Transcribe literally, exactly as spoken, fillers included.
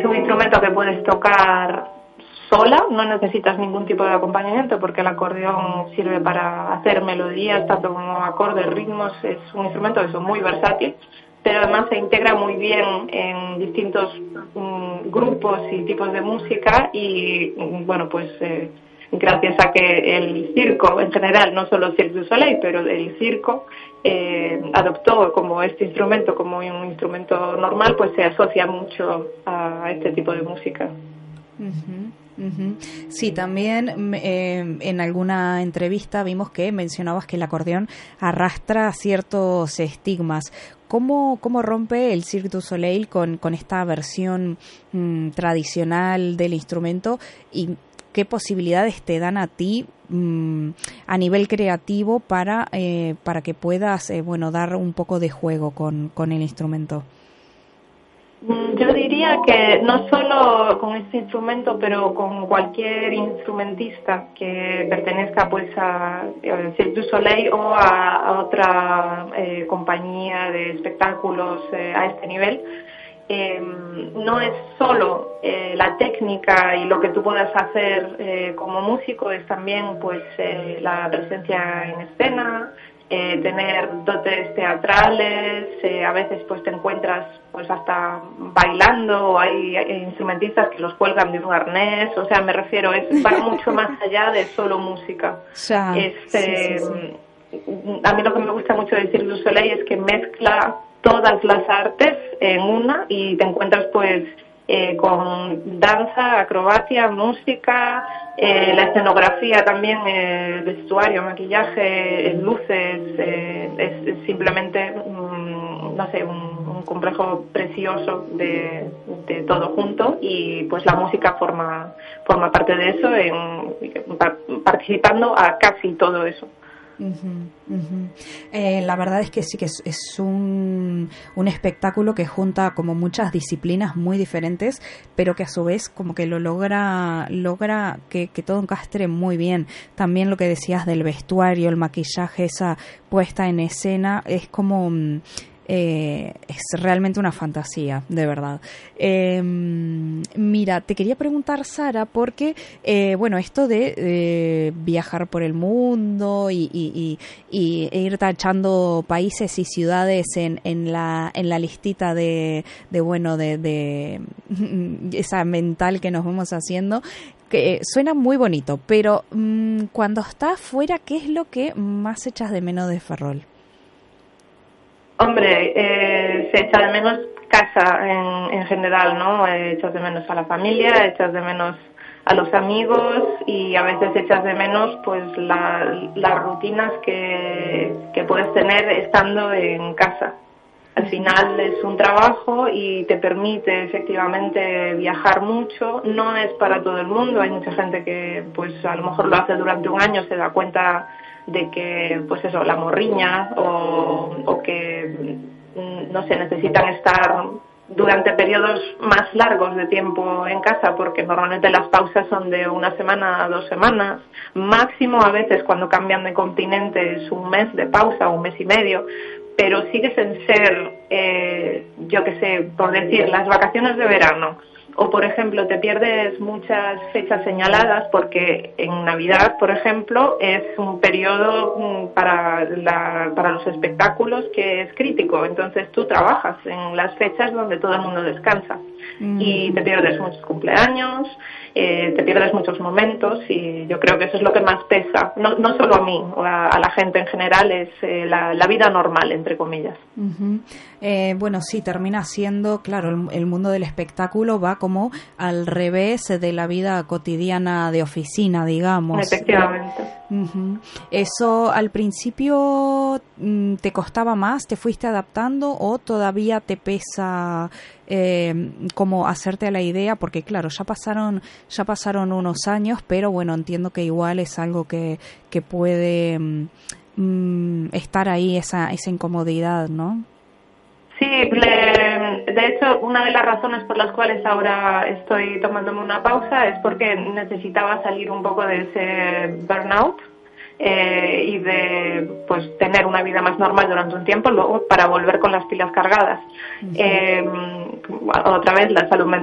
es un instrumento que puedes tocar sola, no necesitas ningún tipo de acompañamiento porque el acordeón sirve para hacer melodías, tanto como acordes, ritmos. Es un instrumento eso, muy versátil, pero además se integra muy bien en distintos um, grupos y tipos de música y, bueno, pues eh, gracias a que el circo en general, no solo Cirque du Soleil, pero el circo eh, adoptó como este instrumento como un instrumento normal, pues se asocia mucho a este tipo de música. Uh-huh. Uh-huh. Sí, también eh, en alguna entrevista vimos que mencionabas que el acordeón arrastra ciertos estigmas. ¿Cómo, cómo rompe el Cirque du Soleil con, con esta versión mmm, tradicional del instrumento y qué posibilidades te dan a ti mmm, a nivel creativo para, eh, para que puedas eh, bueno, dar un poco de juego con, con el instrumento? Yo diría que no solo con este instrumento, pero con cualquier instrumentista que pertenezca pues a, a Cirque du Soleil o a, a otra eh, compañía de espectáculos eh, a este nivel, eh, no es solo eh, la técnica y lo que tú puedas hacer eh, como músico, es también pues eh, la presencia en escena, Eh, tener dotes teatrales, eh, a veces pues te encuentras pues hasta bailando, o hay, hay instrumentistas que los cuelgan de un arnés, o sea, me refiero, es va mucho más allá de solo música. Ya, es, sí, eh, sí, sí. A mí lo que me gusta mucho de Cirque du Soleil es que mezcla todas las artes en una y te encuentras pues Eh, con danza, acrobacia, música, eh, la escenografía también, eh, vestuario, maquillaje, luces, eh, es, es simplemente, mm, no sé, un, un complejo precioso de, de todo junto y pues la música forma, forma parte de eso, en, participando a casi todo eso. Uh-huh, uh-huh. Eh, la verdad es que sí que es, es un, un espectáculo que junta como muchas disciplinas muy diferentes, pero que a su vez como que lo logra logra que, que todo encastre muy bien. También lo que decías del vestuario, el maquillaje, esa puesta en escena, es como Eh, es realmente una fantasía, de verdad. Eh, mira, te quería preguntar, Sara, porque, eh, bueno, esto de eh, viajar por el mundo y, y, y, y e ir tachando países y ciudades en, en la en la listita de, de bueno, de, de esa mental que nos vamos haciendo, que suena muy bonito, pero mmm, cuando estás fuera, ¿qué es lo que más echas de menos de Ferrol? Hombre, eh, se echa de menos casa en, en general, ¿no? Eh, echas de menos a la familia, echas de menos a los amigos y a veces echas de menos pues la, las rutinas que, que puedes tener estando en casa. Al final es un trabajo y te permite efectivamente viajar mucho. No es para todo el mundo, hay mucha gente que pues a lo mejor lo hace durante un año, se da cuenta de que pues eso, la morriña o, o que no sé, necesitan estar durante periodos más largos de tiempo en casa porque normalmente las pausas son de una semana a dos semanas, máximo a veces cuando cambian de continente es un mes de pausa o un mes y medio, pero sigue sin ser, eh, yo qué sé, por decir, las vacaciones de verano. O, por ejemplo, te pierdes muchas fechas señaladas porque en Navidad, por ejemplo, es un periodo para, la, para los espectáculos que es crítico. Entonces tú trabajas en las fechas donde todo el mundo descansa. Mm. Y te pierdes muchos cumpleaños, eh, te pierdes muchos momentos y yo creo que eso es lo que más pesa. No, no solo a mí, a, a la gente en general, es eh, la, la vida normal, entre comillas. Uh-huh. Eh, bueno, sí, termina siendo, claro, el, el mundo del espectáculo va como al revés de la vida cotidiana de oficina, digamos. Efectivamente. Uh-huh. ¿Eso al principio mm, te costaba más, te fuiste adaptando o todavía te pesa eh, como hacerte a la idea? Porque claro, ya pasaron ya pasaron unos años, pero bueno, entiendo que igual es algo que, que puede mm, estar ahí, esa, esa incomodidad, ¿no? Sí, le, de hecho, una de las razones por las cuales ahora estoy tomándome una pausa es porque necesitaba salir un poco de ese burnout eh, y de pues tener una vida más normal durante un tiempo, luego para volver con las pilas cargadas. Uh-huh. Eh, otra vez la salud mental